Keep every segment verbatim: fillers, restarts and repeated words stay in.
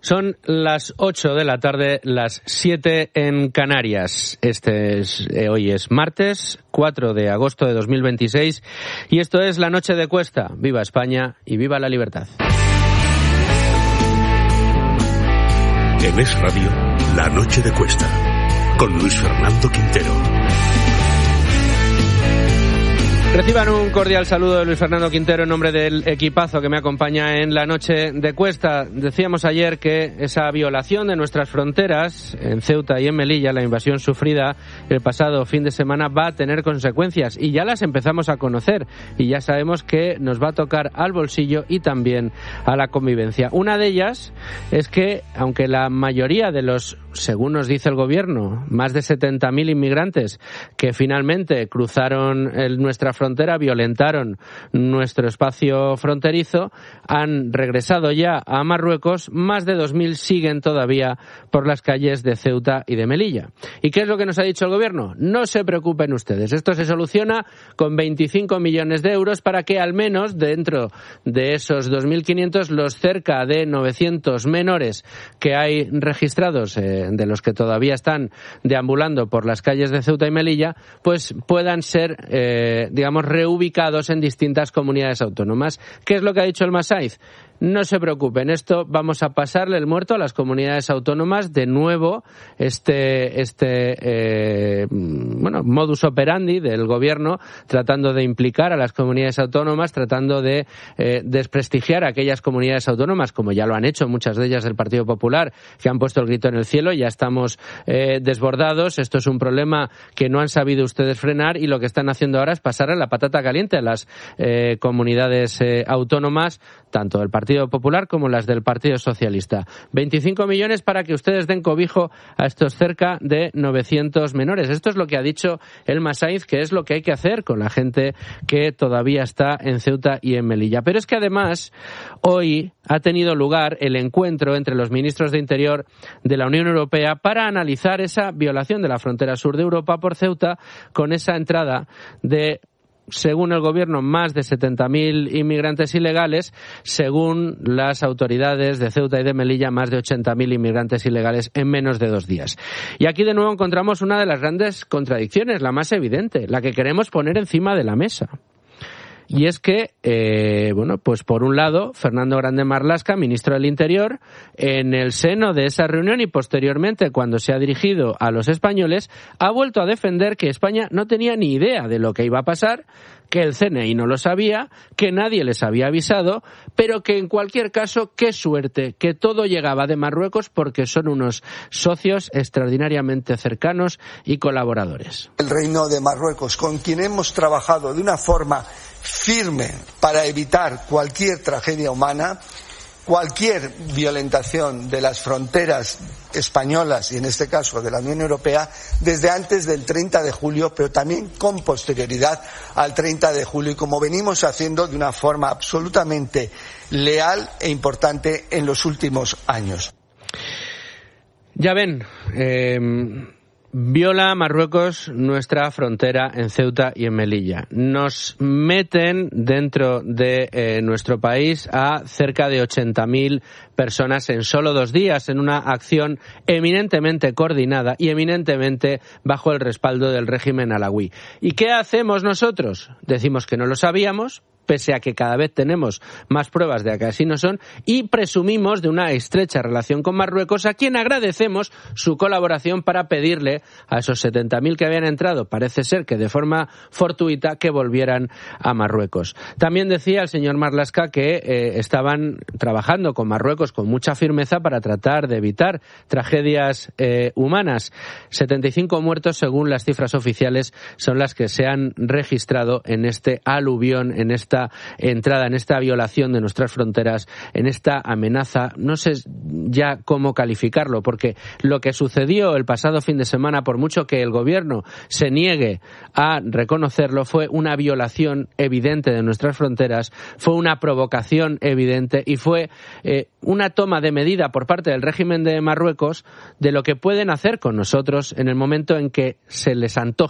Son las ocho de la tarde, las siete en Canarias. Este es, eh, hoy es martes, cuatro de agosto de dos mil veintiséis, y esto es La Noche de Cuesta. Viva España y viva la libertad. En Es Radio, La Noche de Cuesta, con Luis Fernando Quintero. Reciban un cordial saludo de Luis Fernando Quintero en nombre del equipazo que me acompaña en La Noche de Cuesta. Decíamos ayer que esa violación de nuestras fronteras en Ceuta y en Melilla, la invasión sufrida el pasado fin de semana, va a tener consecuencias y ya las empezamos a conocer y ya sabemos que nos va a tocar al bolsillo y también a la convivencia. Una de ellas es que, aunque la mayoría de los, según nos dice el gobierno, más de setenta mil inmigrantes que finalmente cruzaron el, nuestra frontera frontera, violentaron nuestro espacio fronterizo, han regresado ya a Marruecos, más de dos mil siguen todavía por las calles de Ceuta y de Melilla. ¿Y qué es lo que nos ha dicho el gobierno? No se preocupen ustedes, esto se soluciona con veinticinco millones de euros para que al menos dentro de esos dos mil quinientos los cerca de novecientos menores que hay registrados, eh, de los que todavía están deambulando por las calles de Ceuta y Melilla, pues puedan ser, eh, digamos, reubicados en distintas comunidades autónomas. ¿Qué es lo que ha dicho el Masaiz? No se preocupen, esto vamos a pasarle el muerto a las comunidades autónomas. De nuevo, este, este eh, bueno, modus operandi del gobierno, tratando de implicar a las comunidades autónomas, tratando de eh, desprestigiar a aquellas comunidades autónomas, como ya lo han hecho muchas de ellas del Partido Popular, que han puesto el grito en el cielo. Ya estamos eh, desbordados, esto es un problema que no han sabido ustedes frenar y lo que están haciendo ahora es pasarle la patata caliente a las eh, comunidades eh, autónomas, tanto del Partido Popular como las del Partido Socialista. veinticinco millones para que ustedes den cobijo a estos cerca de novecientos menores. Esto es lo que ha dicho el Masaiz, que es lo que hay que hacer con la gente que todavía está en Ceuta y en Melilla. Pero es que además hoy ha tenido lugar el encuentro entre los ministros de Interior de la Unión Europea para analizar esa violación de la frontera sur de Europa por Ceuta, con esa entrada de, según el gobierno, más de setenta mil inmigrantes ilegales, según las autoridades de Ceuta y de Melilla, más de ochenta mil inmigrantes ilegales en menos de dos días. Y aquí de nuevo encontramos una de las grandes contradicciones, la más evidente, la que queremos poner encima de la mesa. Y es que, eh, bueno, pues por un lado, Fernando Grande Marlaska, ministro del Interior, en el seno de esa reunión y posteriormente cuando se ha dirigido a los españoles, ha vuelto a defender que España no tenía ni idea de lo que iba a pasar, que el C N I no lo sabía, que nadie les había avisado, pero que en cualquier caso, qué suerte, que todo llegaba de Marruecos porque son unos socios extraordinariamente cercanos y colaboradores. El Reino de Marruecos, con quien hemos trabajado de una forma firme para evitar cualquier tragedia humana, cualquier violentación de las fronteras españolas y en este caso de la Unión Europea desde antes del treinta de julio, pero también con posterioridad al treinta de julio, y como venimos haciendo de una forma absolutamente leal e importante en los últimos años. Ya ven, eh... viola Marruecos nuestra frontera en Ceuta y en Melilla. Nos meten dentro de eh, nuestro país a cerca de ochenta mil personas en solo dos días, en una acción eminentemente coordinada y eminentemente bajo el respaldo del régimen alawí. ¿Y qué hacemos nosotros? Decimos que no lo sabíamos, pese a que cada vez tenemos más pruebas de que así no son, y presumimos de una estrecha relación con Marruecos, a quien agradecemos su colaboración para pedirle a esos setenta mil que habían entrado, parece ser que de forma fortuita, que volvieran a Marruecos. También decía el señor Marlaska que eh, estaban trabajando con Marruecos con mucha firmeza para tratar de evitar tragedias eh, humanas. setenta y cinco muertos, según las cifras oficiales, son las que se han registrado en este aluvión, en esta entrada, en esta violación de nuestras fronteras, en esta amenaza. No sé ya cómo calificarlo, porque lo que sucedió el pasado fin de semana, por mucho que el gobierno se niegue a reconocerlo, fue una violación evidente de nuestras fronteras, fue una provocación evidente y fue eh, una toma de medida por parte del régimen de Marruecos de lo que pueden hacer con nosotros en el momento en que se les antoje.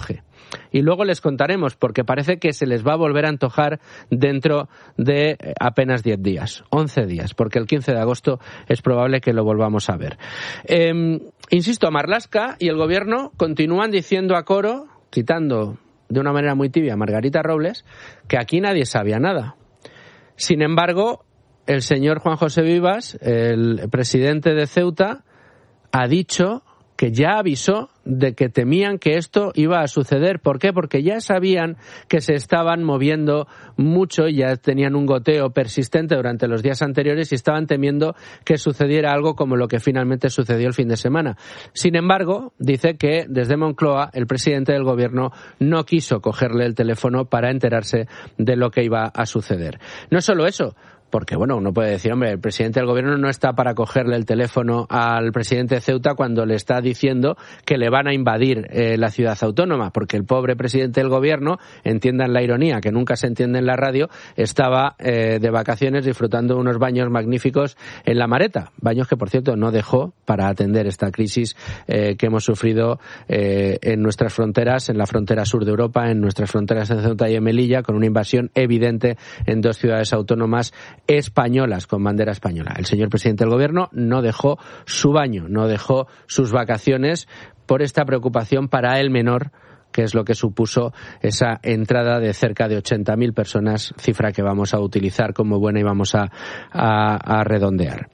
y luego les contaremos, porque parece que se les va a volver a antojar dentro de apenas diez días, once días, porque el quince de agosto es probable que lo volvamos a ver. Eh, insisto, Marlaska y el gobierno continúan diciendo a coro, citando de una manera muy tibia a Margarita Robles, que aquí nadie sabía nada. Sin embargo, el señor Juan José Vivas, el presidente de Ceuta, ha dicho que ya avisó de que temían que esto iba a suceder. ¿Por qué? Porque ya sabían que se estaban moviendo mucho y ya tenían un goteo persistente durante los días anteriores y estaban temiendo que sucediera algo como lo que finalmente sucedió el fin de semana. Sin embargo, dice que desde Moncloa el presidente del gobierno no quiso cogerle el teléfono para enterarse de lo que iba a suceder. No solo eso, porque, bueno, uno puede decir, hombre, el presidente del gobierno no está para cogerle el teléfono al presidente de Ceuta cuando le está diciendo que le van a invadir eh, la ciudad autónoma, porque el pobre presidente del gobierno, entiendan la ironía, que nunca se entiende en la radio, estaba eh, de vacaciones disfrutando de unos baños magníficos en La Mareta, baños que, por cierto, no dejó para atender esta crisis eh, que hemos sufrido eh, en nuestras fronteras, en la frontera sur de Europa, en nuestras fronteras en Ceuta y en Melilla, con una invasión evidente en dos ciudades autónomas españolas, con bandera española. El señor presidente del gobierno no dejó su baño, no dejó sus vacaciones por esta preocupación para el menor, que es lo que supuso esa entrada de cerca de ochenta mil personas, cifra que vamos a utilizar como buena y vamos a, a, a redondear.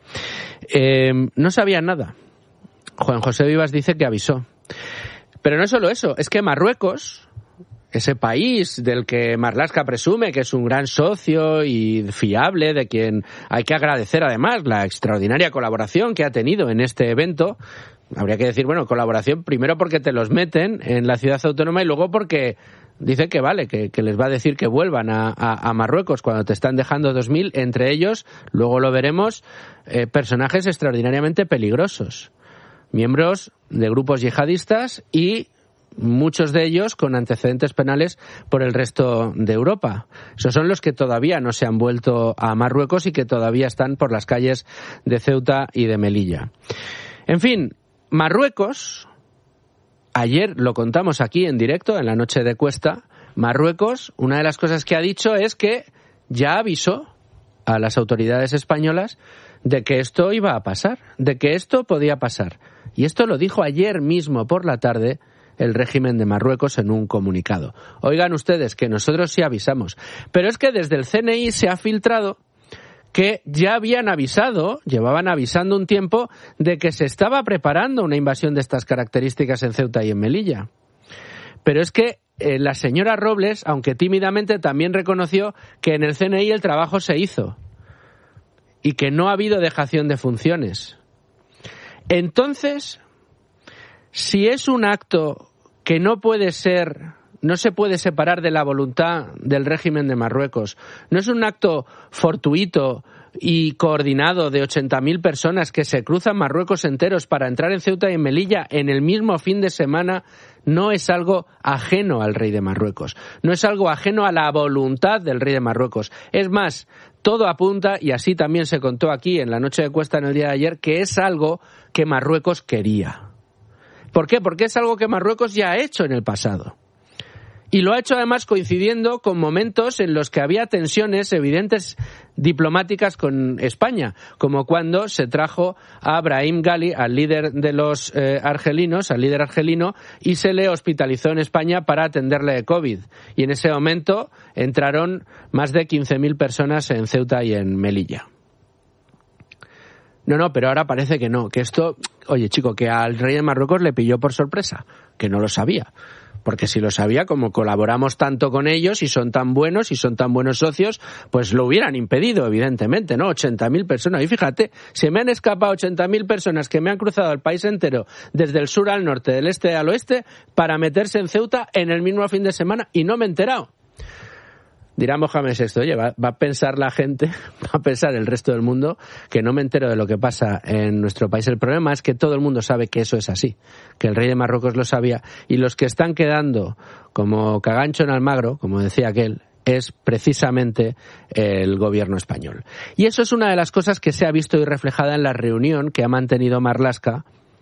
Eh, no sabían nada. Juan José Vivas dice que avisó. Pero no es solo eso, es que Marruecos, ese país del que Marlaska presume que es un gran socio y fiable, de quien hay que agradecer además la extraordinaria colaboración que ha tenido en este evento. Habría que decir, bueno, colaboración primero porque te los meten en la ciudad autónoma y luego porque dice que vale, que, que les va a decir que vuelvan a, a, a Marruecos cuando te están dejando dos mil, entre ellos, luego lo veremos, eh, personajes extraordinariamente peligrosos, miembros de grupos yihadistas y muchos de ellos con antecedentes penales por el resto de Europa. Esos son los que todavía no se han vuelto a Marruecos y que todavía están por las calles de Ceuta y de Melilla. En fin, Marruecos, ayer lo contamos aquí en directo en la noche de Cuesta, Marruecos, una de las cosas que ha dicho es que ya avisó a las autoridades españolas de que esto iba a pasar, de que esto podía pasar. Y esto lo dijo ayer mismo por la tarde el régimen de Marruecos en un comunicado. Oigan ustedes que nosotros sí avisamos, pero es que desde el C N I se ha filtrado que ya habían avisado, llevaban avisando un tiempo, de que se estaba preparando una invasión de estas características en Ceuta y en Melilla. Pero es que eh, la señora Robles, aunque tímidamente, también reconoció que en el C N I el trabajo se hizo y que no ha habido dejación de funciones. Entonces, si es un acto que no puede ser, no se puede separar de la voluntad del régimen de Marruecos, no es un acto fortuito y coordinado de ochenta mil personas que se cruzan Marruecos enteros para entrar en Ceuta y en Melilla en el mismo fin de semana, no es algo ajeno al rey de Marruecos, no es algo ajeno a la voluntad del rey de Marruecos. Es más, todo apunta, y así también se contó aquí en la noche de Cuesta en el día de ayer, que es algo que Marruecos quería. ¿Por qué? Porque es algo que Marruecos ya ha hecho en el pasado. Y lo ha hecho además coincidiendo con momentos en los que había tensiones evidentes diplomáticas con España, como cuando se trajo a Brahim Ghali, al líder de los eh, argelinos, al líder argelino, y se le hospitalizó en España para atenderle de COVID. Y en ese momento entraron más de quince mil personas en Ceuta y en Melilla. No, no, pero ahora parece que no, que esto, oye chico, que al rey de Marruecos le pilló por sorpresa, que no lo sabía. Porque si lo sabía, como colaboramos tanto con ellos y son tan buenos y son tan buenos socios, pues lo hubieran impedido, evidentemente, ¿no? ochenta mil personas. Y fíjate, se me han escapado ochenta mil personas que me han cruzado el país entero, desde el sur al norte, del este al oeste, para meterse en Ceuta en el mismo fin de semana y no me he enterado. Dirá Mohamed sexto, oye, va, va a pensar la gente, va a pensar el resto del mundo que no me entero de lo que pasa en nuestro país. El problema es que todo el mundo sabe que eso es así, que el rey de Marruecos lo sabía, y los que están quedando como cagancho en Almagro, como decía aquel, es precisamente el gobierno español. Y eso es una de las cosas que se ha visto y reflejada en la reunión que ha mantenido Marlaska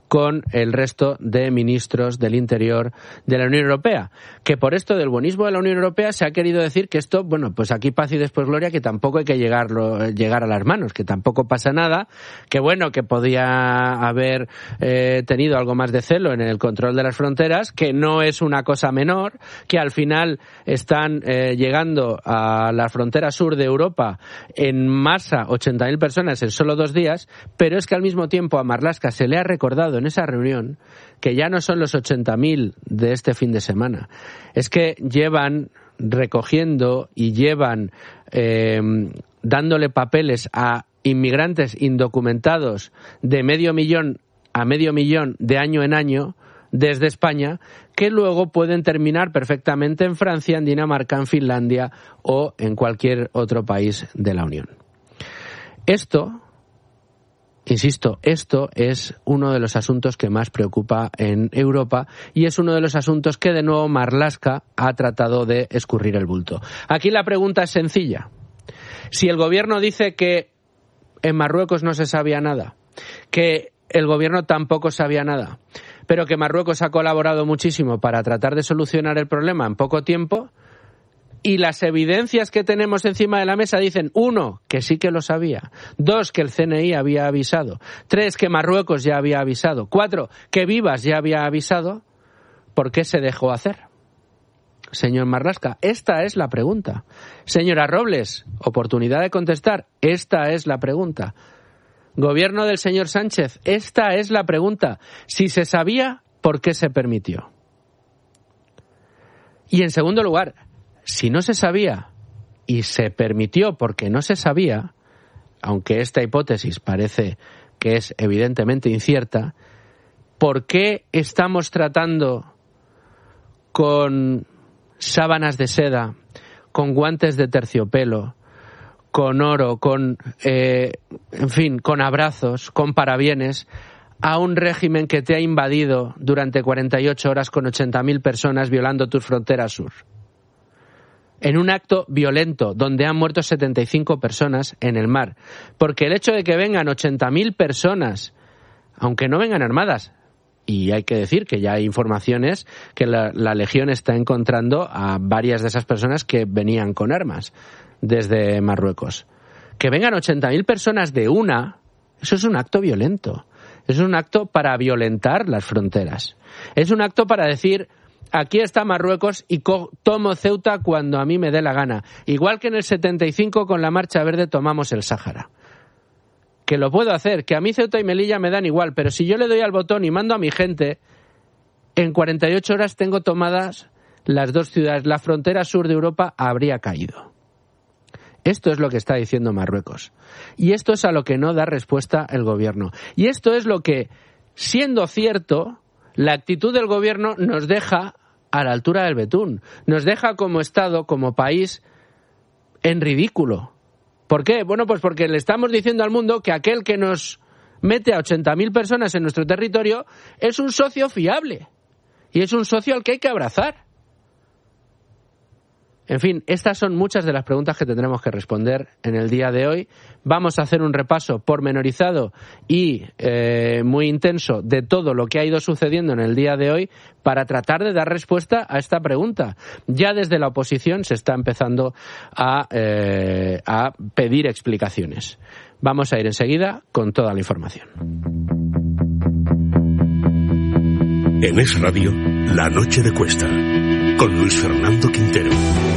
con el resto de ministros del Interior de la Unión Europea. Que por esto del buenismo de la Unión Europea se ha querido decir que esto, bueno, pues aquí paz y después gloria, que tampoco hay que llegarlo, llegar a las manos, que tampoco pasa nada, que bueno, que podía haber eh, tenido algo más de celo en el control de las fronteras, que no es una cosa menor, que al final están eh, llegando a la frontera sur de Europa en masa ochenta mil personas en solo dos días, pero es que al mismo tiempo a Marlaska se le ha recordado en esa reunión que ya no son los ochenta mil de este fin de semana, es que llevan recogiendo y llevan eh, dándole papeles a inmigrantes indocumentados de medio millón a medio millón de año en año desde España, que luego pueden terminar perfectamente en Francia, en Dinamarca, en Finlandia o en cualquier otro país de la Unión. Esto, insisto, esto es uno de los asuntos que más preocupa en Europa y es uno de los asuntos que de nuevo Marlaska ha tratado de escurrir el bulto. Aquí la pregunta es sencilla. Si el gobierno dice que en Marruecos no se sabía nada, que el gobierno tampoco sabía nada, pero que Marruecos ha colaborado muchísimo para tratar de solucionar el problema en poco tiempo, y las evidencias que tenemos encima de la mesa dicen, uno, que sí que lo sabía, dos, que el C N I había avisado, tres, que Marruecos ya había avisado, cuatro, que Vivas ya había avisado, ¿por qué se dejó hacer? Señor Marlaska, esta es la pregunta. Señora Robles, oportunidad de contestar, esta es la pregunta. Gobierno del señor Sánchez, esta es la pregunta. Si se sabía, ¿por qué se permitió? Y en segundo lugar, si no se sabía y se permitió porque no se sabía, aunque esta hipótesis parece que es evidentemente incierta, ¿por qué estamos tratando con sábanas de seda, con guantes de terciopelo, con oro, con, eh, en fin, con abrazos, con parabienes, a un régimen que te ha invadido durante cuarenta y ocho horas con ochenta mil personas violando tus fronteras sur? En un acto violento donde han muerto setenta y cinco personas en el mar. Porque el hecho de que vengan ochenta mil personas, aunque no vengan armadas, y hay que decir que ya hay informaciones que la, la Legión está encontrando a varias de esas personas que venían con armas desde Marruecos. Que vengan ochenta mil personas de una, eso es un acto violento. Es un acto para violentar las fronteras. Es un acto para decir, aquí está Marruecos y co- tomo Ceuta cuando a mí me dé la gana. Igual que en el setenta y cinco con la Marcha Verde tomamos el Sáhara. Que lo puedo hacer, que a mí Ceuta y Melilla me dan igual, pero si yo le doy al botón y mando a mi gente, en cuarenta y ocho horas tengo tomadas las dos ciudades. La frontera sur de Europa habría caído. Esto es lo que está diciendo Marruecos. Y esto es a lo que no da respuesta el gobierno. Y esto es lo que, siendo cierto, la actitud del gobierno nos deja a la altura del betún. Nos deja como Estado, como país, en ridículo. ¿Por qué? Bueno, pues porque le estamos diciendo al mundo que aquel que nos mete a ochenta mil personas en nuestro territorio es un socio fiable. Y es un socio al que hay que abrazar. En fin, estas son muchas de las preguntas que tendremos que responder en el día de hoy. Vamos a hacer un repaso pormenorizado y eh, muy intenso de todo lo que ha ido sucediendo en el día de hoy para tratar de dar respuesta a esta pregunta. Ya desde la oposición se está empezando a, eh, a pedir explicaciones. Vamos a ir enseguida con toda la información. En Es Radio, La Noche de Cuesta, con Luis Fernando Quintero.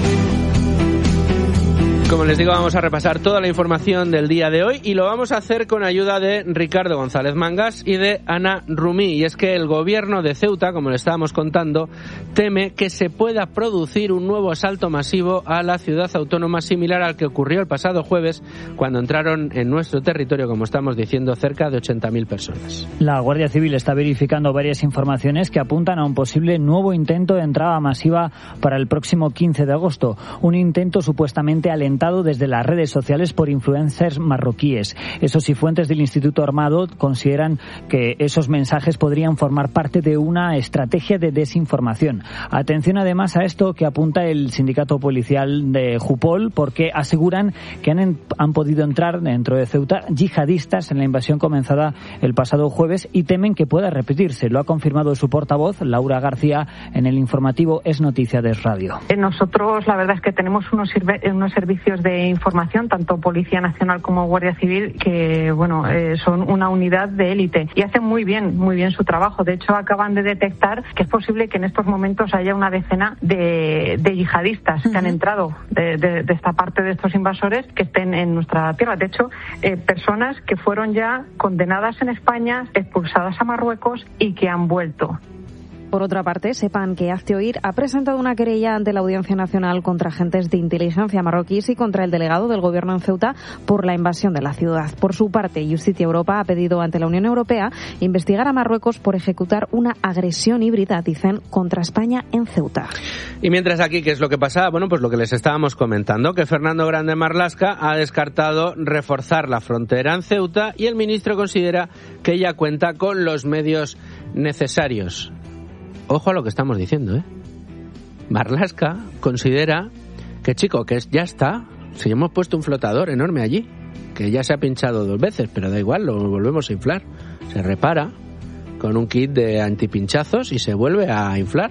Como les digo, vamos a repasar toda la información del día de hoy y lo vamos a hacer con ayuda de Ricardo González Mangas y de Ana Rumí. Y es que el gobierno de Ceuta, como le estábamos contando, teme que se pueda producir un nuevo asalto masivo a la ciudad autónoma similar al que ocurrió el pasado jueves cuando entraron en nuestro territorio, como estamos diciendo, cerca de ochenta mil personas. La Guardia Civil está verificando varias informaciones que apuntan a un posible nuevo intento de entrada masiva para el próximo quince de agosto. Un intento supuestamente alentado fomentado desde las redes sociales por influencers marroquíes. Eso sí, fuentes del Instituto Armado consideran que esos mensajes podrían formar parte de una estrategia de desinformación. Atención además a esto que apunta el sindicato policial de Jupol, porque aseguran que han, han podido entrar dentro de Ceuta yihadistas en la invasión comenzada el pasado jueves y temen que pueda repetirse. Lo ha confirmado su portavoz, Laura García, en el informativo Es Noticia de Radio. Nosotros la verdad es que tenemos unos, unos servicios de información, tanto Policía Nacional como Guardia Civil, que bueno eh, son una unidad de élite y hacen muy bien, muy bien su trabajo. De hecho, acaban de detectar que es posible que en estos momentos haya una decena de, de yihadistas uh-huh. que han entrado de, de, de esta parte de estos invasores que estén en nuestra tierra. De hecho, eh, personas que fueron ya condenadas en España, expulsadas a Marruecos y que han vuelto. Por otra parte, sepan que Hazte Oír ha presentado una querella ante la Audiencia Nacional contra agentes de inteligencia marroquíes y contra el delegado del Gobierno en Ceuta por la invasión de la ciudad. Por su parte, Justicia Europa ha pedido ante la Unión Europea investigar a Marruecos por ejecutar una agresión híbrida, dicen, contra España en Ceuta. Y mientras aquí, ¿qué es lo que pasa? Bueno, pues lo que les estábamos comentando, que Fernando Grande Marlaska ha descartado reforzar la frontera en Ceuta y el ministro considera que ella cuenta con los medios necesarios. Ojo a lo que estamos diciendo, ¿eh? Marlaska considera que, chico, que ya está. Si hemos puesto un flotador enorme allí, que ya se ha pinchado dos veces, pero da igual, lo volvemos a inflar. Se repara con un kit de antipinchazos y se vuelve a inflar.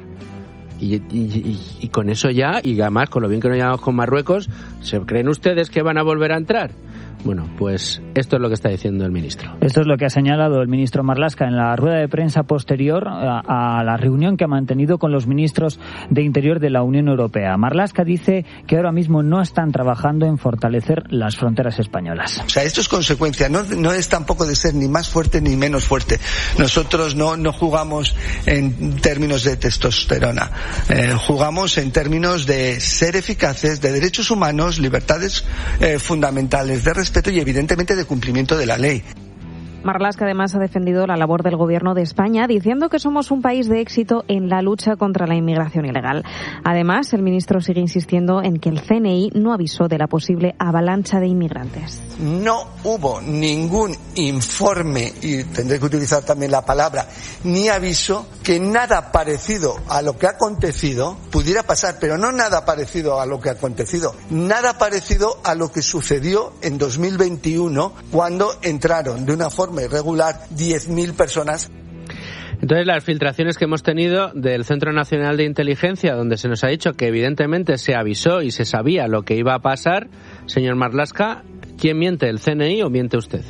Y, y, y, y con eso ya, y además con lo bien que nos llevamos con Marruecos, ¿se creen ustedes que van a volver a entrar? Bueno, pues esto es lo que está diciendo el ministro. Esto es lo que ha señalado el ministro Marlaska en la rueda de prensa posterior a, a la reunión que ha mantenido con los ministros de Interior de la Unión Europea. Marlaska dice que ahora mismo no están trabajando en fortalecer las fronteras españolas. O sea, esto es consecuencia, no, no es tampoco de ser ni más fuerte ni menos fuerte. Nosotros no, no jugamos en términos de testosterona, eh, jugamos en términos de ser eficaces, de derechos humanos, libertades eh, fundamentales, de respeto y evidentemente de cumplimiento de la ley. Marlaska además ha defendido la labor del Gobierno de España, diciendo que somos un país de éxito en la lucha contra la inmigración ilegal. Además, el ministro sigue insistiendo en que el C N I no avisó de la posible avalancha de inmigrantes. No hubo ningún informe, y tendré que utilizar también la palabra, ni aviso que nada parecido a lo que ha acontecido pudiera pasar, pero no nada parecido a lo que ha acontecido, nada parecido a lo que sucedió en dos mil veintiuno cuando entraron de una forma irregular diez mil personas. Entonces, las filtraciones que hemos tenido del Centro Nacional de Inteligencia, donde se nos ha dicho que evidentemente se avisó y se sabía lo que iba a pasar, señor Marlaska, ¿quién miente, el C N I o miente usted?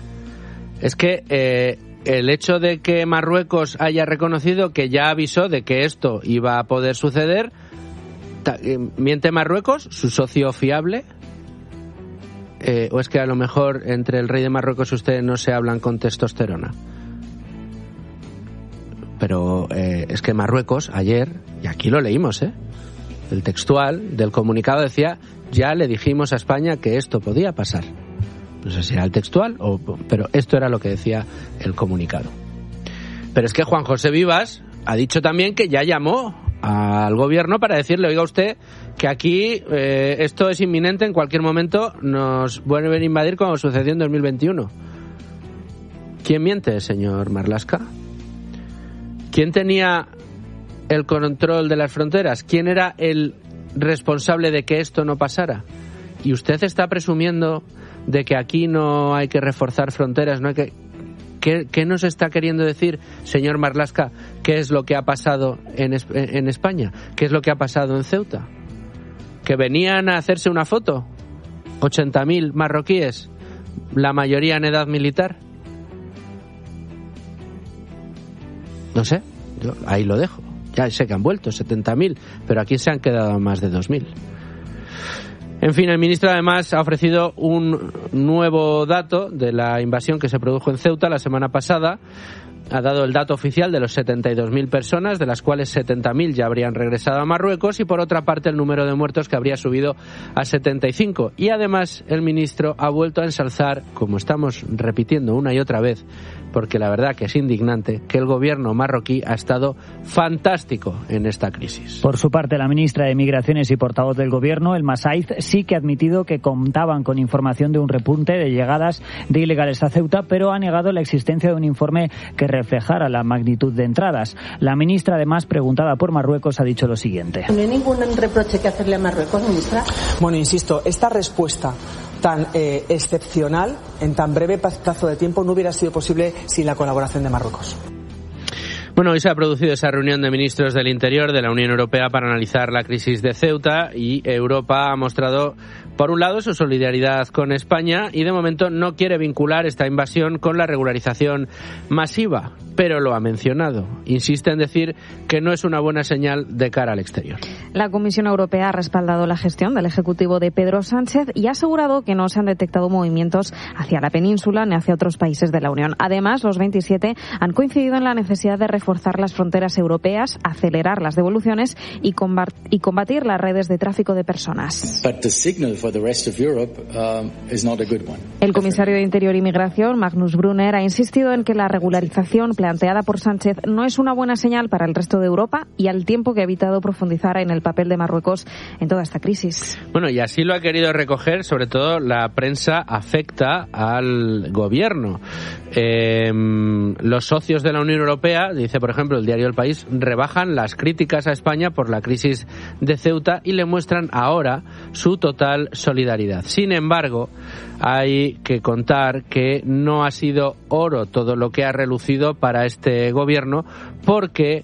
Es que eh, el hecho de que Marruecos haya reconocido que ya avisó de que esto iba a poder suceder, ¿miente Marruecos, su socio fiable? Eh, ¿O es que a lo mejor entre el rey de Marruecos y usted no se hablan con testosterona? Pero eh, es que Marruecos ayer, y aquí lo leímos, ¿eh? El textual del comunicado decía, ya le dijimos a España que esto podía pasar. No sé si era el textual, o, pero esto era lo que decía el comunicado. Pero es que Juan José Vivas ha dicho también que ya llamó al gobierno para decirle, oiga usted, que aquí eh, esto es inminente, en cualquier momento nos vuelven a invadir como sucedió en dos mil veintiuno. ¿Quién miente, señor Marlaska? ¿Quién tenía el control de las fronteras? ¿Quién era el responsable de que esto no pasara? Y usted está presumiendo de que aquí no hay que reforzar fronteras, no hay que... ¿Qué, ¿Qué nos está queriendo decir, señor Marlaska? ¿Qué es lo que ha pasado en, en España? ¿Qué es lo que ha pasado en Ceuta? ¿Que venían a hacerse una foto? ochenta mil marroquíes, la mayoría en edad militar. No sé, yo ahí lo dejo. Ya sé que han vuelto setenta mil, pero aquí se han quedado más de dos mil. En fin, el ministro además ha ofrecido un nuevo dato de la invasión que se produjo en Ceuta la semana pasada, ha dado el dato oficial de los setenta y dos mil personas, de las cuales setenta mil ya habrían regresado a Marruecos, y por otra parte el número de muertos que habría subido a setenta y cinco. Y además el ministro ha vuelto a ensalzar, como estamos repitiendo una y otra vez, porque la verdad que es indignante, que el gobierno marroquí ha estado fantástico en esta crisis. Por su parte, la ministra de Migraciones y portavoz del gobierno, Elma Saiz, sí que ha admitido que contaban con información de un repunte de llegadas de ilegales a Ceuta, pero ha negado la existencia de un informe que reflejara la magnitud de entradas. La ministra, además, preguntada por Marruecos, ha dicho lo siguiente. ¿No hay ningún reproche que hacerle a Marruecos, ministra? Bueno, insisto, esta respuesta tan eh, excepcional, en tan breve plazo de tiempo, no hubiera sido posible sin la colaboración de Marruecos. Bueno, hoy se ha producido esa reunión de ministros del Interior de la Unión Europea para analizar la crisis de Ceuta, y Europa ha mostrado, por un lado, su solidaridad con España y de momento no quiere vincular esta invasión con la regularización masiva, pero lo ha mencionado. Insiste en decir que no es una buena señal de cara al exterior. La Comisión Europea ha respaldado la gestión del Ejecutivo de Pedro Sánchez y ha asegurado que no se han detectado movimientos hacia la península ni hacia otros países de la Unión. Además, los veintisiete han coincidido en la necesidad de reforzar las fronteras europeas, acelerar las devoluciones y combatir las redes de tráfico de personas. El comisario de Interior y Migración, Magnus Brunner, ha insistido en que la regularización planteada por Sánchez no es una buena señal para el resto de Europa, y al tiempo que ha evitado profundizar en el papel de Marruecos en toda esta crisis. Bueno, y así lo ha querido recoger, sobre todo la prensa afecta al gobierno. Eh, los socios de la Unión Europea, dice por ejemplo el diario El País, rebajan las críticas a España por la crisis de Ceuta y le muestran ahora su total solidaridad. Sin embargo, hay que contar que no ha sido oro todo lo que ha relucido para este gobierno, porque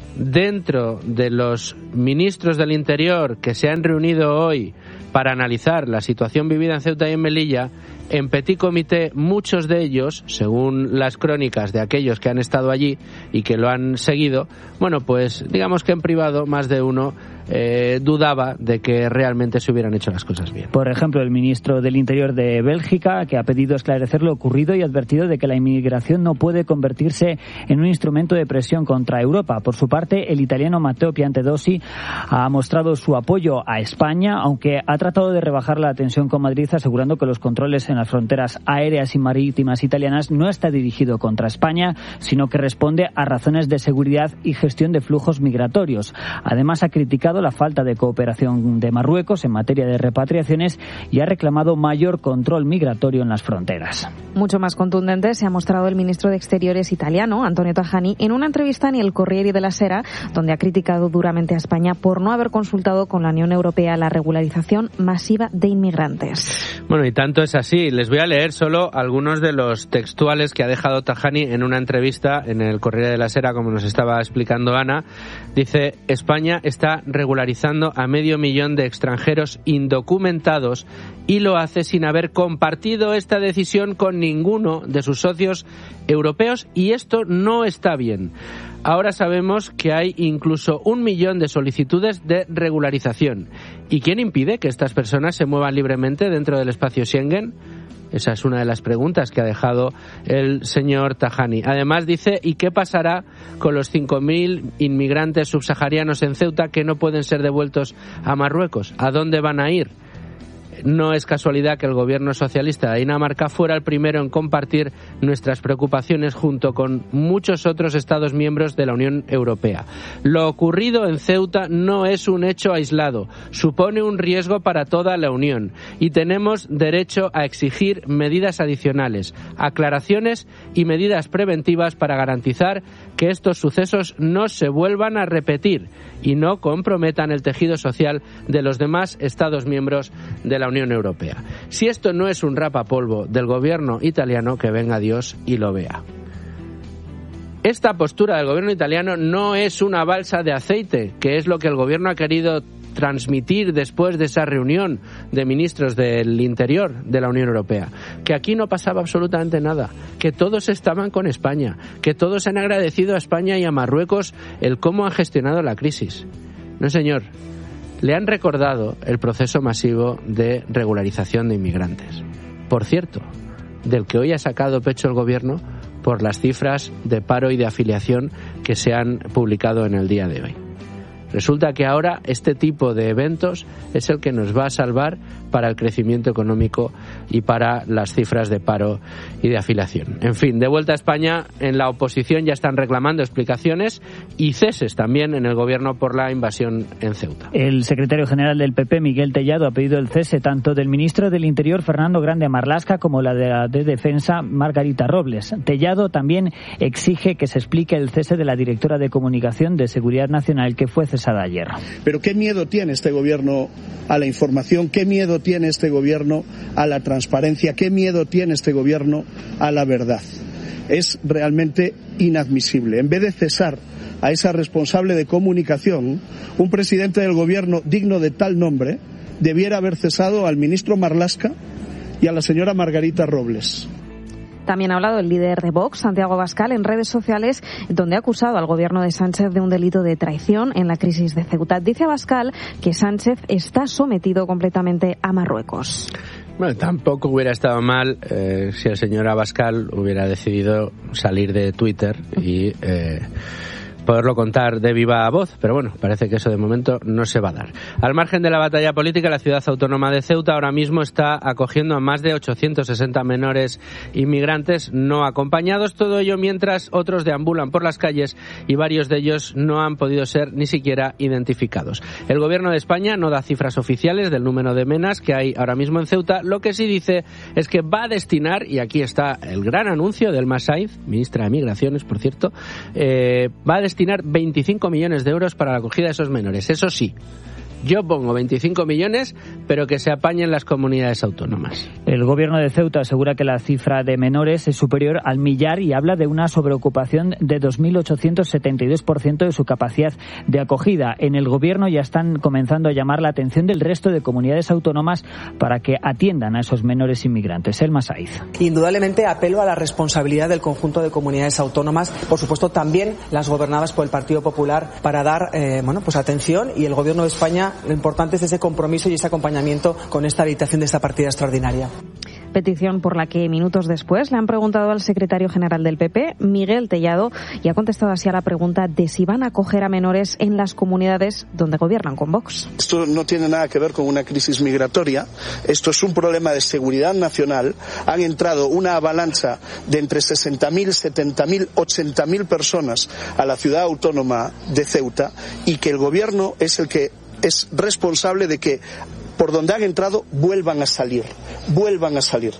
dentro de los ministros del Interior que se han reunido hoy para analizar la situación vivida en Ceuta y en Melilla, en petit comité, muchos de ellos, según las crónicas de aquellos que han estado allí y que lo han seguido, bueno, pues digamos que en privado más de uno eh, dudaba de que realmente se hubieran hecho las cosas bien. Por ejemplo, el ministro del Interior de Bélgica, que ha pedido esclarecer lo ocurrido y ha advertido de que la inmigración no puede convertirse en un instrumento de presión contra Europa. Por su parte, el italiano Matteo Piantedosi ha mostrado su apoyo a España, aunque ha tratado de rebajar la tensión con Madrid, asegurando que los controles en las fronteras aéreas y marítimas italianas no está dirigido contra España, sino que responde a razones de seguridad y gestión de flujos migratorios. Además, ha criticado la falta de cooperación de Marruecos en materia de repatriaciones y ha reclamado mayor control migratorio en las fronteras. Mucho más contundente se ha mostrado el ministro de Exteriores italiano, Antonio Tajani, en una entrevista en el Corriere della Sera, donde ha criticado duramente a España por no haber consultado con la Unión Europea la regularización masiva de inmigrantes. Bueno, y tanto es así. Les voy a leer solo algunos de los textuales que ha dejado Tajani en una entrevista en el Corriere della Sera, como nos estaba explicando Ana. Dice: España está regularizando a medio millón de extranjeros indocumentados y lo hace sin haber compartido esta decisión con ninguno de sus socios europeos, y esto no está bien. Ahora sabemos que hay incluso un millón de solicitudes de regularización. ¿Y quién impide que estas personas se muevan libremente dentro del espacio Schengen? Esa es una de las preguntas que ha dejado el señor Tajani. Además dice: ¿y qué pasará con los cinco mil inmigrantes subsaharianos en Ceuta que no pueden ser devueltos a Marruecos? ¿A dónde van a ir? No es casualidad que el gobierno socialista de Dinamarca fuera el primero en compartir nuestras preocupaciones junto con muchos otros Estados miembros de la Unión Europea. Lo ocurrido en Ceuta no es un hecho aislado, supone un riesgo para toda la Unión y tenemos derecho a exigir medidas adicionales, aclaraciones y medidas preventivas para garantizar que estos sucesos no se vuelvan a repetir y no comprometan el tejido social de los demás Estados miembros de la Unión Europea. Si esto no es un rapapolvo del gobierno italiano, que venga Dios y lo vea. Esta postura del gobierno italiano no es una balsa de aceite, que es lo que el gobierno ha querido transmitir después de esa reunión de ministros del Interior de la Unión Europea, que aquí no pasaba absolutamente nada, que todos estaban con España, que todos han agradecido a España y a Marruecos el cómo han gestionado la crisis. No, señor, le han recordado el proceso masivo de regularización de inmigrantes. Por cierto, del que hoy ha sacado pecho el gobierno por las cifras de paro y de afiliación que se han publicado en el día de hoy. Resulta que ahora este tipo de eventos es el que nos va a salvar para el crecimiento económico y para las cifras de paro y de afiliación. En fin, de vuelta a España, en la oposición ya están reclamando explicaciones y ceses también en el gobierno por la invasión en Ceuta. El secretario general del P P, Miguel Tellado, ha pedido el cese tanto del ministro del Interior, Fernando Grande Marlaska, como la de, la de Defensa, Margarita Robles. Tellado también exige que se explique el cese de la directora de Comunicación de Seguridad Nacional, que fue cesada ayer. Pero ¿qué miedo tiene este gobierno a la información? ¿Qué miedo tiene este gobierno a la transparencia? ¿Qué miedo tiene este gobierno a la verdad? Es realmente inadmisible. En vez de cesar a esa responsable de comunicación, un presidente del gobierno digno de tal nombre debiera haber cesado al ministro Marlaska y a la señora Margarita Robles. También ha hablado el líder de Vox, Santiago Abascal, en redes sociales, donde ha acusado al gobierno de Sánchez de un delito de traición en la crisis de Ceuta. Dice Abascal que Sánchez está sometido completamente a Marruecos. Bueno, tampoco hubiera estado mal eh, si el señor Abascal hubiera decidido salir de Twitter y eh, poderlo contar de viva voz, pero bueno, parece que eso de momento no se va a dar. Al margen de la batalla política, la ciudad autónoma de Ceuta ahora mismo está acogiendo a más de ochocientos sesenta menores inmigrantes no acompañados, todo ello mientras otros deambulan por las calles y varios de ellos no han podido ser ni siquiera identificados. El gobierno de España no da cifras oficiales del número de menas que hay ahora mismo en Ceuta. Lo que sí dice es que va a destinar, y aquí está el gran anuncio del Masaiz, ministra de Migraciones, por cierto, eh, va a destinar destinar veinticinco millones de euros para la acogida de esos menores. Eso sí, yo pongo veinticinco millones, pero que se apañen las comunidades autónomas. El gobierno de Ceuta asegura que la cifra de menores es superior al millar y habla de una sobreocupación de dos mil ochocientos setenta y dos por ciento de su capacidad de acogida. En el gobierno ya están comenzando a llamar la atención del resto de comunidades autónomas para que atiendan a esos menores inmigrantes. El Masaiz. Indudablemente apelo a la responsabilidad del conjunto de comunidades autónomas, por supuesto también las gobernadas por el Partido Popular, para dar eh, bueno, pues atención, y el gobierno de España, lo importante es ese compromiso y ese acompañamiento con esta habilitación de esta partida extraordinaria. Petición por la que minutos después le han preguntado al secretario general del P P, Miguel Tellado, y ha contestado así a la pregunta de si van a acoger a menores en las comunidades donde gobiernan con Vox. Esto no tiene nada que ver con una crisis migratoria, esto es un problema de seguridad nacional. Han entrado una avalancha de entre sesenta mil, setenta mil, ochenta mil personas a la ciudad autónoma de Ceuta, y que el gobierno es el que es responsable de que por donde han entrado vuelvan a salir, vuelvan a salir.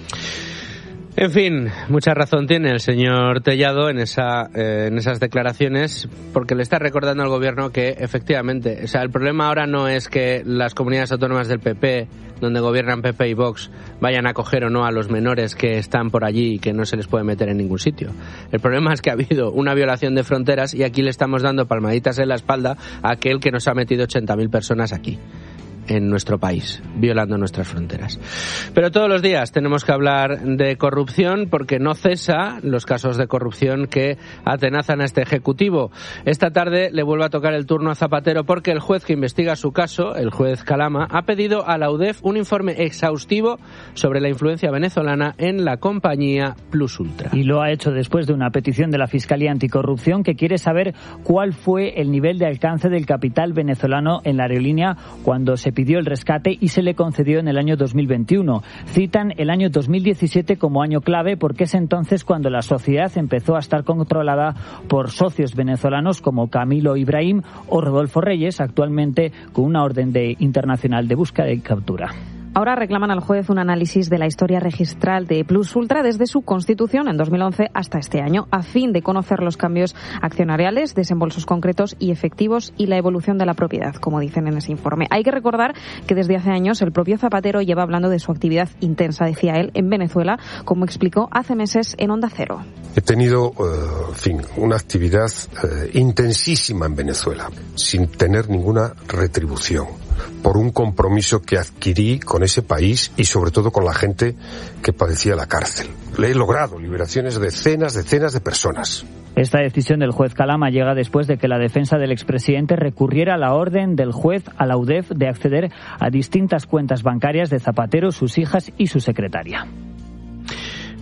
En fin, mucha razón tiene el señor Tellado en esa eh, en esas declaraciones, porque le está recordando al gobierno que efectivamente, o sea, el problema ahora no es que las comunidades autónomas del P P, donde gobiernan P P y Vox, vayan a acoger o no a los menores que están por allí y que no se les puede meter en ningún sitio. El problema es que ha habido una violación de fronteras y aquí le estamos dando palmaditas en la espalda a aquel que nos ha metido ochenta mil personas aquí, en nuestro país, violando nuestras fronteras. Pero todos los días tenemos que hablar de corrupción, porque no cesa los casos de corrupción que atenazan a este Ejecutivo. Esta tarde le vuelve a tocar el turno a Zapatero, porque el juez que investiga su caso, el juez Calama, ha pedido a la U D E F un informe exhaustivo sobre la influencia venezolana en la compañía Plus Ultra. Y lo ha hecho después de una petición de la Fiscalía Anticorrupción, que quiere saber cuál fue el nivel de alcance del capital venezolano en la aerolínea cuando se pidió el rescate y se le concedió en el año dos mil veintiuno. Citan el año dos mil diecisiete como año clave, porque es entonces cuando la sociedad empezó a estar controlada por socios venezolanos como Camilo Ibrahim o Rodolfo Reyes, actualmente con una orden de internacional de búsqueda y captura. Ahora reclaman al juez un análisis de la historia registral de Plus Ultra desde su constitución en dos mil once hasta este año, a fin de conocer los cambios accionariales, desembolsos concretos y efectivos y la evolución de la propiedad, como dicen en ese informe. Hay que recordar que desde hace años el propio Zapatero lleva hablando de su actividad intensa, decía él, en Venezuela, como explicó hace meses en Onda Cero. He tenido, uh, en fin, una actividad uh, intensísima en Venezuela, sin tener ninguna retribución, por un compromiso que adquirí con ese país y sobre todo con la gente que padecía la cárcel. Le he logrado liberaciones de decenas, decenas de personas. Esta decisión del juez Calama llega después de que la defensa del expresidente recurriera a la orden del juez a la U D E F de acceder a distintas cuentas bancarias de Zapatero, sus hijas y su secretaria.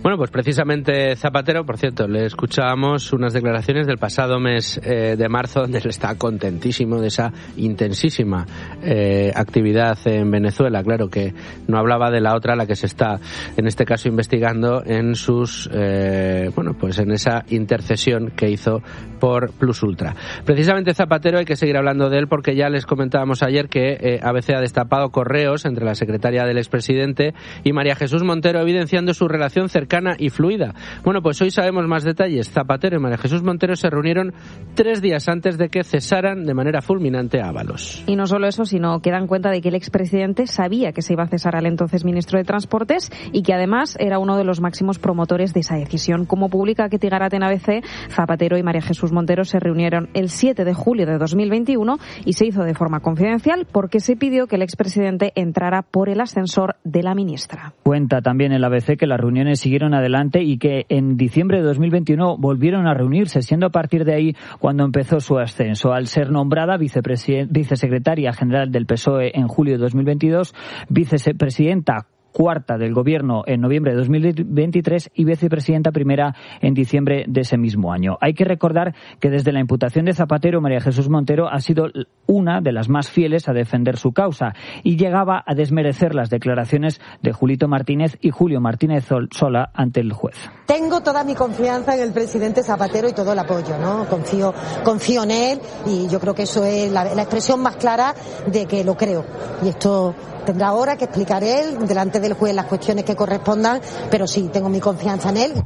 Bueno, pues precisamente Zapatero, por cierto, le escuchábamos unas declaraciones del pasado mes eh, de marzo, donde él está contentísimo de esa intensísima eh, actividad en Venezuela. Claro que no hablaba de la otra, la que se está, en este caso, investigando en sus, eh, bueno, pues en esa intercesión que hizo por Plus Ultra. Precisamente Zapatero, hay que seguir hablando de él, porque ya les comentábamos ayer que eh, A B C ha destapado correos entre la secretaria del expresidente y María Jesús Montero, evidenciando su relación cercana y fluida. Bueno, pues hoy sabemos más detalles. Zapatero y María Jesús Montero se reunieron tres días antes de que cesaran de manera fulminante a Ábalos. Y no solo eso, sino que dan cuenta de que el expresidente sabía que se iba a cesar al entonces ministro de Transportes y que además era uno de los máximos promotores de esa decisión. Como publica Ketty Garat en A B C, Zapatero y María Jesús Montero se reunieron el siete de julio de dos mil veintiuno y se hizo de forma confidencial porque se pidió que el expresidente entrara por el ascensor de la ministra. Cuenta también el A B C que las reuniones siguieron adelante y que en diciembre de dos mil veintiuno volvieron a reunirse, siendo a partir de ahí cuando empezó su ascenso. Al ser nombrada vicesecretaria general del P S O E en julio de dos mil veintidós, vicepresidenta cuarta del Gobierno en noviembre de dos mil veintitrés y vicepresidenta primera en diciembre de ese mismo año. Hay que recordar que desde la imputación de Zapatero, María Jesús Montero ha sido una de las más fieles a defender su causa y llegaba a desmerecer las declaraciones de Julito Martínez y Julio Martínez Sola ante el juez. Tengo toda mi confianza en el presidente Zapatero y todo el apoyo, ¿no? Confío, confío en él y yo creo que eso es la, la expresión más clara de que lo creo. Y esto tendrá ahora que explicar él delante del juez las cuestiones que correspondan, pero sí, tengo mi confianza en él.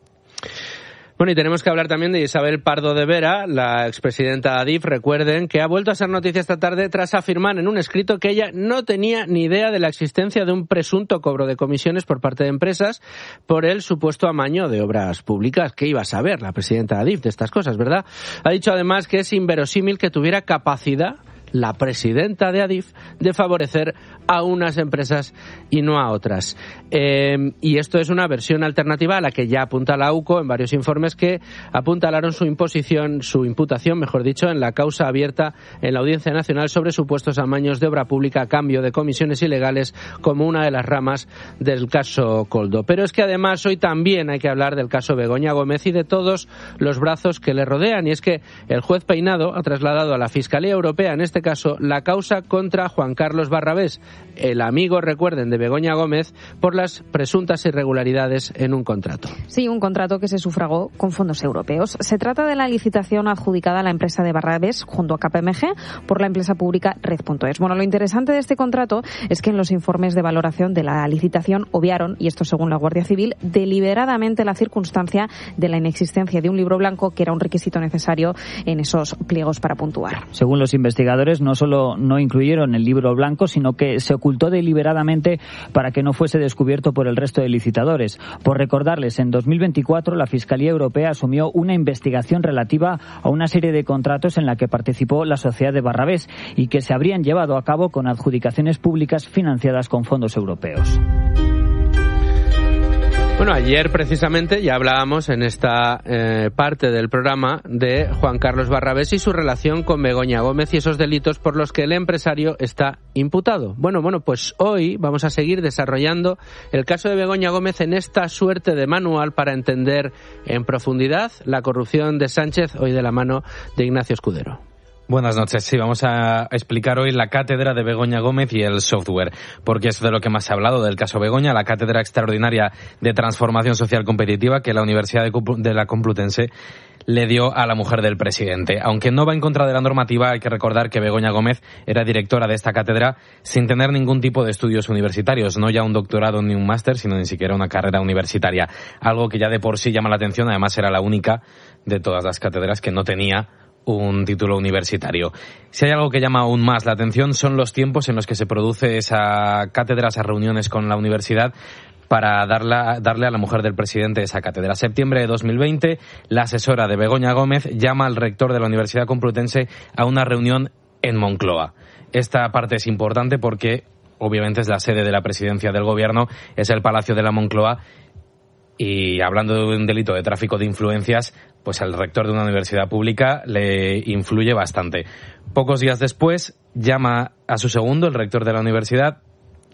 Bueno, y tenemos que hablar también de Isabel Pardo de Vera, la expresidenta de Adif. Recuerden que ha vuelto a ser noticia esta tarde tras afirmar en un escrito que ella no tenía ni idea de la existencia de un presunto cobro de comisiones por parte de empresas por el supuesto amaño de obras públicas. ¿Qué iba a saber la presidenta de Adif de estas cosas, verdad? Ha dicho además que es inverosímil que tuviera capacidad la presidenta de Adif de favorecer a unas empresas y no a otras. Eh, y esto es una versión alternativa a la que ya apunta la U C O en varios informes que apuntalaron su imposición, su imputación, mejor dicho, en la causa abierta en la Audiencia Nacional sobre supuestos amaños de obra pública a cambio de comisiones ilegales como una de las ramas del caso Coldo. Pero es que además hoy también hay que hablar del caso Begoña Gómez y de todos los brazos que le rodean. Y es que el juez Peinado ha trasladado a la Fiscalía Europea, en este caso, la causa contra Juan Carlos Barrabés, el amigo, recuerden, de Begoña Gómez, por las presuntas irregularidades en un contrato. Sí, un contrato que se sufragó con fondos europeos. Se trata de la licitación adjudicada a la empresa de Barrabés junto a K P M G por la empresa pública Red punto es. Bueno, lo interesante de este contrato es que en los informes de valoración de la licitación obviaron, y esto según la Guardia Civil, deliberadamente la circunstancia de la inexistencia de un libro blanco, que era un requisito necesario en esos pliegos para puntuar. Según los investigadores, no solo no incluyeron el libro blanco, sino que se ocultó deliberadamente para que no fuese descubierto por el resto de licitadores. Por recordarles, en dos mil veinticuatro la Fiscalía Europea asumió una investigación relativa a una serie de contratos en la que participó la sociedad de Barrabés y que se habrían llevado a cabo con adjudicaciones públicas financiadas con fondos europeos. Bueno, ayer precisamente ya hablábamos en esta eh, parte del programa de Juan Carlos Barrabés y su relación con Begoña Gómez y esos delitos por los que el empresario está imputado. Bueno, bueno, pues hoy vamos a seguir desarrollando el caso de Begoña Gómez en esta suerte de manual para entender en profundidad la corrupción de Sánchez, hoy de la mano de Ignacio Escudero. Buenas noches. Sí, vamos a explicar hoy la cátedra de Begoña Gómez y el software, porque es de lo que más se ha hablado del caso Begoña, la cátedra extraordinaria de transformación social competitiva que la Universidad de la Complutense le dio a la mujer del presidente. Aunque no va en contra de la normativa, hay que recordar que Begoña Gómez era directora de esta cátedra sin tener ningún tipo de estudios universitarios, no ya un doctorado ni un máster, sino ni siquiera una carrera universitaria. Algo que ya de por sí llama la atención, además era la única de todas las cátedras que no tenía un título universitario. Si hay algo que llama aún más la atención son los tiempos en los que se produce esa cátedra, esas reuniones con la universidad para darla, darle a la mujer del presidente esa cátedra. Septiembre de dos mil veinte, la asesora de Begoña Gómez llama al rector de la Universidad Complutense a una reunión en Moncloa. Esta parte es importante porque obviamente es la sede de la presidencia del gobierno, es el Palacio de la Moncloa. Y hablando de un delito de tráfico de influencias, pues al rector de una universidad pública le influye bastante. Pocos días después llama a su segundo, el rector de la universidad,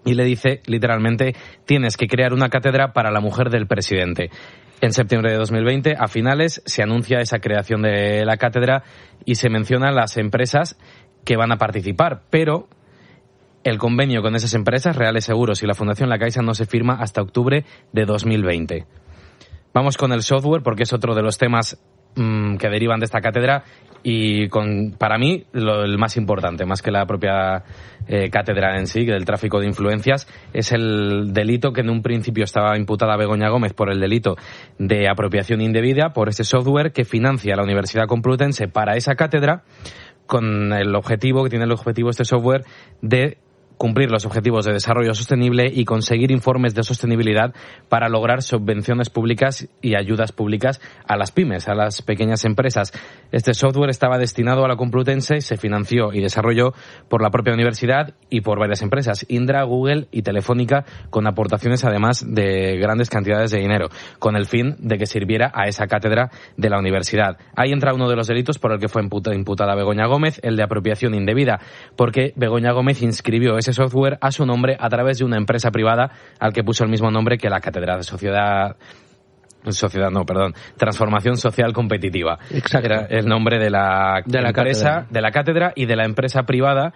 y le dice literalmente: tienes que crear una cátedra para la mujer del presidente. En septiembre de dos mil veinte, a finales, se anuncia esa creación de la cátedra y se mencionan las empresas que van a participar, pero el convenio con esas empresas, Reales Seguros y la Fundación La Caixa, no se firma hasta octubre de dos mil veinte. Vamos con el software, porque es otro de los temas mmm, que derivan de esta cátedra y con, para mí, lo, el más importante, más que la propia eh, cátedra en sí, del tráfico de influencias, es el delito que en un principio estaba imputada Begoña Gómez por el delito de apropiación indebida por ese software que financia la Universidad Complutense para esa cátedra, con el objetivo, que tiene el objetivo este software, de cumplir los objetivos de desarrollo sostenible y conseguir informes de sostenibilidad para lograr subvenciones públicas y ayudas públicas a las pymes, a las pequeñas empresas. Este software estaba destinado a la Complutense, se financió y desarrolló por la propia universidad y por varias empresas, Indra, Google y Telefónica, con aportaciones además de grandes cantidades de dinero, con el fin de que sirviera a esa cátedra de la universidad. Ahí entra uno de los delitos por el que fue imputada Begoña Gómez, el de apropiación indebida, porque Begoña Gómez inscribió ese software a su nombre a través de una empresa privada al que puso el mismo nombre que la cátedra de sociedad sociedad no perdón transformación social competitiva. Exacto. Era el nombre de la, de la empresa cátedra. de la cátedra y de la empresa privada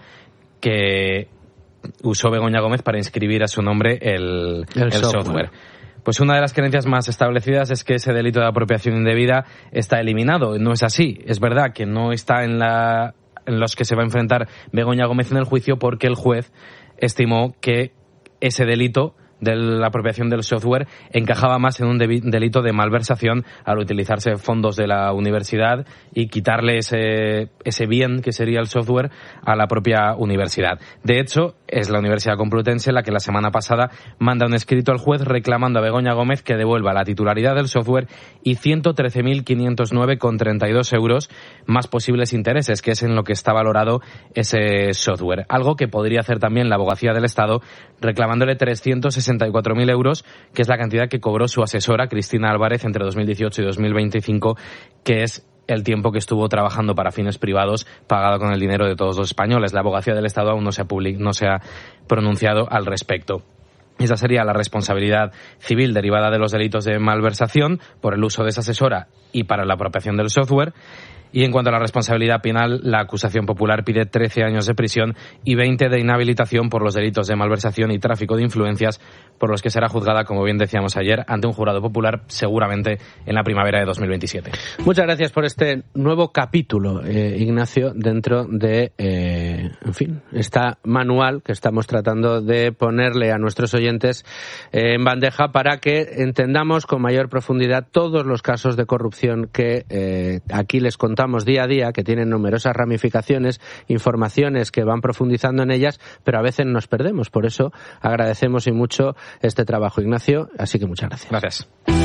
que usó Begoña Gómez para inscribir a su nombre el, el, el software. software. Pues una de las creencias más establecidas es que ese delito de apropiación indebida está eliminado. No es así. Es verdad que no está en la en los que se va a enfrentar Begoña Gómez en el juicio, porque el juez estimó que ese delito de la apropiación del software encajaba más en un delito de malversación al utilizarse fondos de la universidad y quitarle ese, ese bien que sería el software a la propia universidad. De hecho, es la Universidad Complutense la que la semana pasada manda un escrito al juez reclamando a Begoña Gómez que devuelva la titularidad del software y ciento trece mil quinientos nueve con treinta y dos euros más posibles intereses, que es en lo que está valorado ese software. Algo que podría hacer también la Abogacía del Estado reclamándole trescientos sesenta y cuatro mil euros, que es la cantidad que cobró su asesora, Cristina Álvarez, entre dos mil dieciocho y dos mil veinticinco, que es el tiempo que estuvo trabajando para fines privados, pagado con el dinero de todos los españoles. La Abogacía del Estado aún no se ha, public- no se ha pronunciado al respecto. Esa sería la responsabilidad civil derivada de los delitos de malversación por el uso de esa asesora y para la apropiación del software. Y en cuanto a la responsabilidad penal, la acusación popular pide trece años de prisión y veinte de inhabilitación por los delitos de malversación y tráfico de influencias, por los que será juzgada, como bien decíamos ayer, ante un jurado popular seguramente en la primavera de dos mil veintisiete. Muchas gracias por este nuevo capítulo, eh, Ignacio, dentro de, eh, en fin, esta manual que estamos tratando de ponerle a nuestros oyentes eh, en bandeja para que entendamos con mayor profundidad todos los casos de corrupción que eh, aquí les contamos día a día, que tienen numerosas ramificaciones, informaciones que van profundizando en ellas, pero a veces nos perdemos. Por eso agradecemos y mucho este trabajo, Ignacio, así que muchas gracias. Gracias.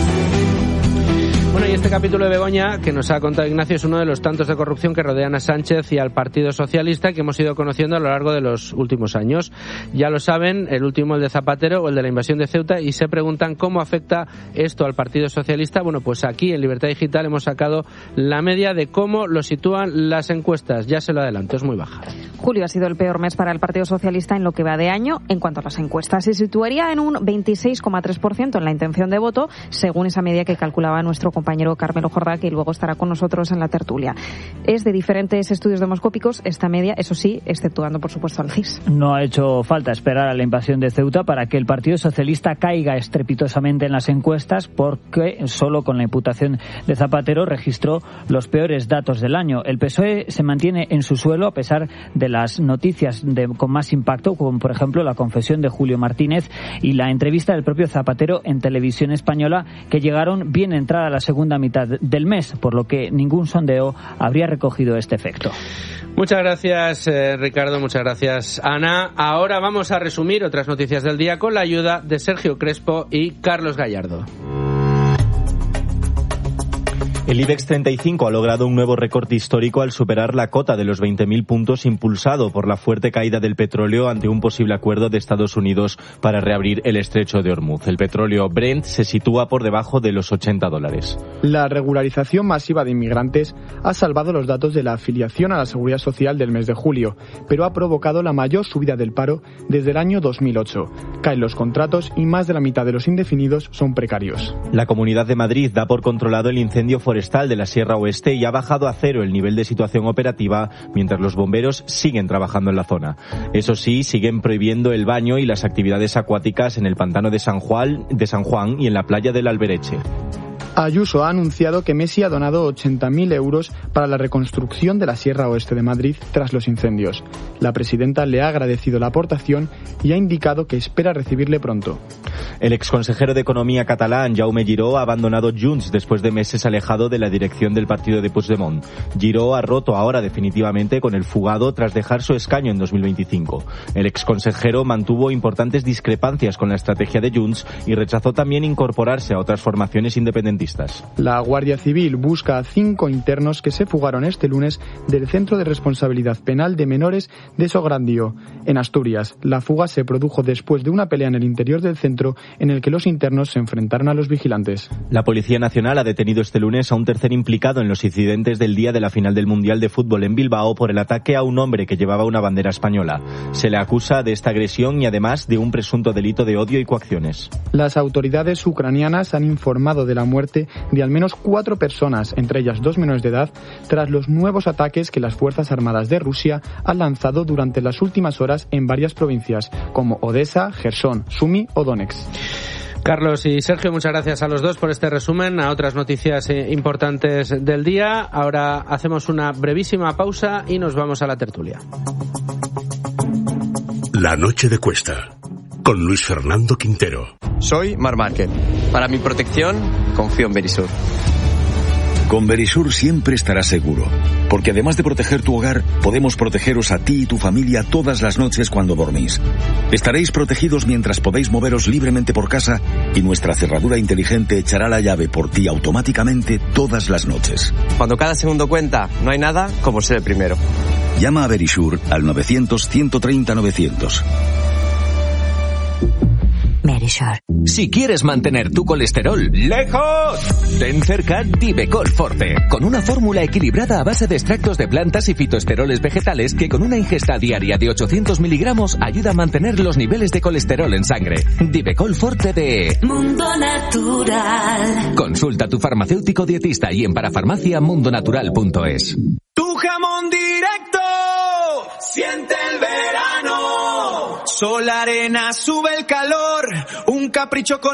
Bueno, y este capítulo de Begoña que nos ha contado Ignacio es uno de los tantos de corrupción que rodean a Sánchez y al Partido Socialista que hemos ido conociendo a lo largo de los últimos años. Ya lo saben, el último, el de Zapatero o el de la invasión de Ceuta, y se preguntan cómo afecta esto al Partido Socialista. Bueno, pues aquí en Libertad Digital hemos sacado la media de cómo lo sitúan las encuestas. Ya se lo adelanto, es muy baja. Julio ha sido el peor mes para el Partido Socialista en lo que va de año en cuanto a las encuestas. Se situaría en un veintiséis coma tres por ciento en la intención de voto, según esa media que calculaba nuestro compañero compañero Carmelo Jordá, que luego estará con nosotros en la tertulia. Es de diferentes estudios demoscópicos esta media, eso sí, exceptuando por supuesto al C I S. No ha hecho falta esperar a la invasión de Ceuta para que el Partido Socialista caiga estrepitosamente en las encuestas, porque solo con la imputación de Zapatero registró los peores datos del año. El P S O E se mantiene en su suelo a pesar de las noticias de, con más impacto, como por ejemplo la confesión de Julio Martínez y la entrevista del propio Zapatero en Televisión Española, que llegaron bien entrada la segunda mitad del mes, por lo que ningún sondeo habría recogido este efecto. Muchas gracias, eh, Ricardo, muchas gracias, Ana. Ahora vamos a resumir otras noticias del día con la ayuda de Sergio Crespo y Carlos Gallardo. El IBEX treinta y cinco ha logrado un nuevo récord histórico al superar la cota de los veinte mil puntos impulsado por la fuerte caída del petróleo ante un posible acuerdo de Estados Unidos para reabrir el estrecho de Hormuz. El petróleo Brent se sitúa por debajo de los ochenta dólares. La regularización masiva de inmigrantes ha salvado los datos de la afiliación a la Seguridad Social del mes de julio, pero ha provocado la mayor subida del paro desde el año dos mil ocho. Caen los contratos y más de la mitad de los indefinidos son precarios. La Comunidad de Madrid da por controlado el incendio forestal de la Sierra Oeste y ha bajado a cero el nivel de situación operativa mientras los bomberos siguen trabajando en la zona. Eso sí, siguen prohibiendo el baño y las actividades acuáticas en el pantano de San Juan, de San Juan y en la playa del Albereche. Ayuso ha anunciado que Messi ha donado ochenta mil euros para la reconstrucción de la Sierra Oeste de Madrid tras los incendios. La presidenta le ha agradecido la aportación y ha indicado que espera recibirle pronto. El exconsejero de Economía catalán, Jaume Giró, ha abandonado Junts después de meses alejado de la dirección del partido de Puigdemont. Giró ha roto ahora definitivamente con el fugado tras dejar su escaño en dos mil veinticinco. El exconsejero mantuvo importantes discrepancias con la estrategia de Junts y rechazó también incorporarse a otras formaciones independentistas. La Guardia Civil busca a cinco internos que se fugaron este lunes del Centro de Responsabilidad Penal de Menores de Sograndio, en Asturias. La fuga se produjo después de una pelea en el interior del centro en el que los internos se enfrentaron a los vigilantes. La Policía Nacional ha detenido este lunes a un tercer implicado en los incidentes del día de la final del Mundial de Fútbol en Bilbao por el ataque a un hombre que llevaba una bandera española. Se le acusa de esta agresión y además de un presunto delito de odio y coacciones. Las autoridades ucranianas han informado de la muerte de al menos cuatro personas, entre ellas dos menores de edad, tras los nuevos ataques que las Fuerzas Armadas de Rusia han lanzado durante las últimas horas en varias provincias, como Odessa, Jersón, Sumi o Donetsk. Carlos y Sergio, muchas gracias a los dos por este resumen, a otras noticias importantes del día. Ahora hacemos una brevísima pausa y nos vamos a la tertulia. La noche de Cuesta, con Luis Fernando Quintero. Soy Mar Márquez. Para mi protección, confío en Verisur. Con Verisur siempre estarás seguro, porque además de proteger tu hogar, podemos protegeros a ti y tu familia todas las noches cuando dormís. Estaréis protegidos mientras podéis moveros libremente por casa y nuestra cerradura inteligente echará la llave por ti automáticamente todas las noches. Cuando cada segundo cuenta, no hay nada como ser el primero. Llama a Verisur al novecientos, ciento treinta, novecientos. Verisur. Si quieres mantener tu colesterol lejos, ten cerca Divecol Forte, con una fórmula equilibrada a base de extractos de plantas y fitoesteroles vegetales que con una ingesta diaria de ochocientos miligramos ayuda a mantener los niveles de colesterol en sangre. Divecol Forte de Mundo Natural. Consulta a tu farmacéutico dietista y en parafarmacia mundonatural punto es. Tu jamón directo, siente el verano. Sol, arena, sube el calor, un capricho con